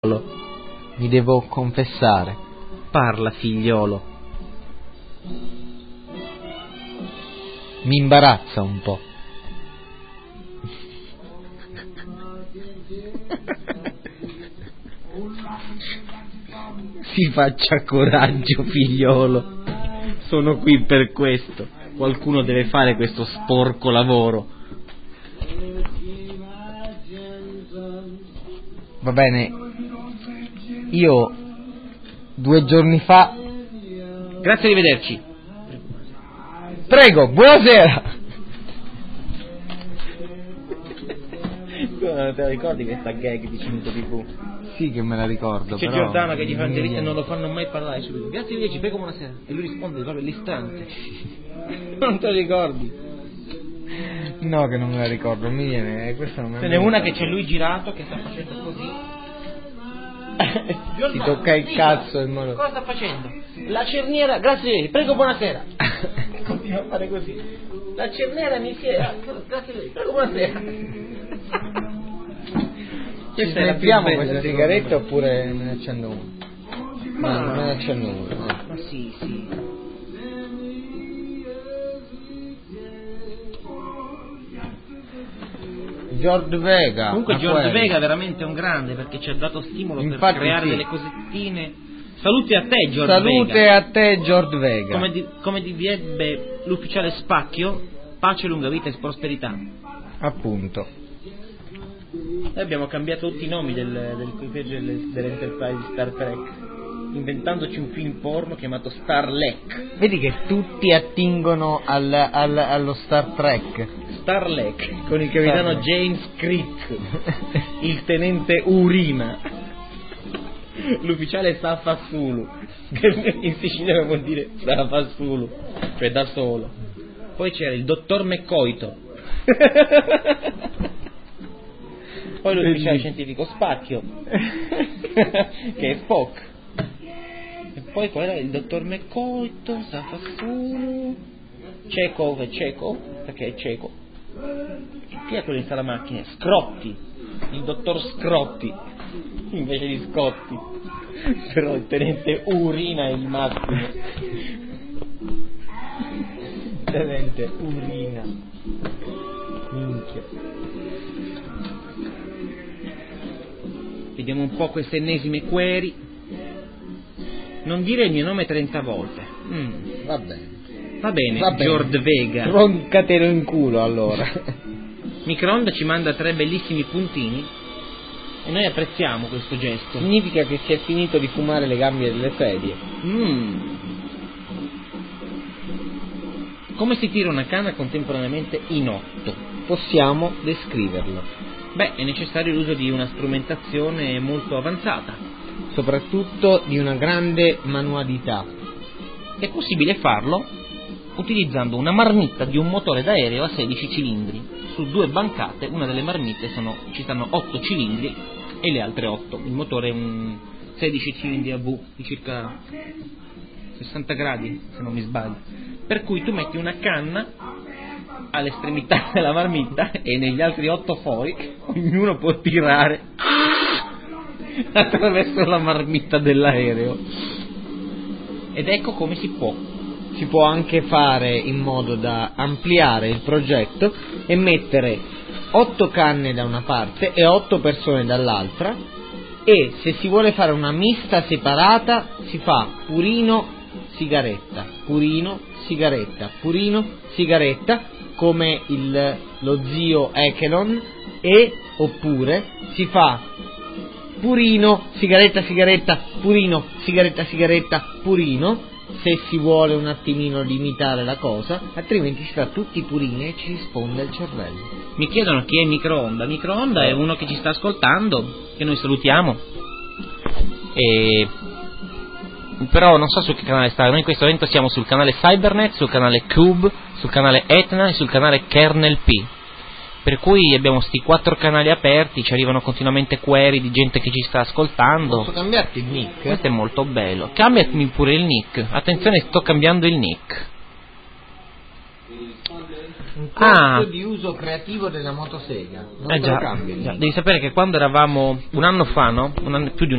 Mi devo confessare. Parla, figliolo. Mi imbarazza un po'. Si faccia coraggio, figliolo. Sono qui per questo. Qualcuno deve fare questo sporco lavoro. Va bene. Io 2 giorni fa... Grazie, arrivederci. Prego, buonasera. Non te la ricordi questa gag di Cinto TV? Sì che me la ricordo. C'è però Giordano che gli fa interviste e non lo fanno mai parlare subito. Grazie, arrivederci, prego, buonasera. E lui risponde proprio all'istante. Non te la ricordi? No, che non me la ricordo, mi viene... Questa non me Ce n'è una che c'è lui girato che sta facendo così. Si tocca il cazzo in modo... Cosa sta facendo? La cerniera, grazie, prego, buonasera. Continua a fare così. La cerniera mi si è... Grazie, prego, buonasera. Ci smettiamo questa sigaretta oppure me ne accendo una? No, me ne accendo una. Ma sì, sì. George Vega. Comunque George Vega veramente è un grande, perché ci ha dato stimolo per creare delle cosettine. Salute a te, George Vega. Salute a te, George Vega. Come direbbe l'ufficiale Spacchio, pace, lunga vita e prosperità. Appunto. Noi abbiamo cambiato tutti i nomi dell'Enterprise di Star Trek, inventandoci un film porno chiamato Starlek. Vedi che tutti attingono allo Star Trek. Starlek, con il capitano James Crick, il tenente Urina, l'ufficiale Safassulu, che in siciliano vuol dire Safassulu, cioè da solo. Poi c'era il dottor McCoito. Poi l'ufficiale scientifico Spacchio, che è Spock. E poi qua era il dottor McCoito, Safassulu, Chekhov e Checo, perché è cieco. Chi è quello in sala macchine? Scrotti, il dottor Scrotti invece di Scotti. Però il tenente Urina è il massimo. Tenente Urina. Minchia. Vediamo un po' queste ennesime query. Non dire il mio nome 30 volte. Va bene. Va bene, George Vega. Roncatelo in culo allora. Microonda ci manda 3 bellissimi puntini e noi apprezziamo questo gesto. Significa che si è finito di fumare le gambe delle sedie. Come si tira una canna contemporaneamente in 8? Possiamo descriverlo. Beh, è necessario l'uso di una strumentazione molto avanzata. Soprattutto di una grande manualità. È possibile farlo utilizzando una marmitta di un motore d'aereo a 16 cilindri. Su 2 bancate, una delle marmitte ci stanno 8 cilindri e le altre 8. Il motore è un 16 cilindri a V di circa 60 gradi, se non mi sbaglio. Per cui tu metti una canna all'estremità della marmitta e negli altri 8 fori ognuno può tirare attraverso la marmitta dell'aereo. Ed ecco come si può. Si può anche fare in modo da ampliare il progetto e mettere 8 canne da una parte e 8 persone dall'altra, e se si vuole fare una mista separata si fa purino sigaretta, purino sigaretta, purino sigaretta, come lo zio Echelon, e oppure si fa purino sigaretta sigaretta, purino sigaretta sigaretta, purino, se si vuole un attimino limitare la cosa, altrimenti si fa tutti i purini e ci risponde il cervello. Mi chiedono chi è Microonda. Microonda è uno che ci sta ascoltando, che noi salutiamo, però non so su che canale sta. Noi in questo momento siamo sul canale Cybernet, sul canale Cube, sul canale Etna e sul canale Kernel P. Per cui abbiamo sti 4 canali aperti, ci arrivano continuamente query di gente che ci sta ascoltando. Posso cambiarti il nick? Questo è molto bello. Cambiami pure il nick. Attenzione, sto cambiando il nick. un corso di uso creativo della motosega. Non te lo cambi. Devi sapere che quando eravamo un anno fa, no? Più di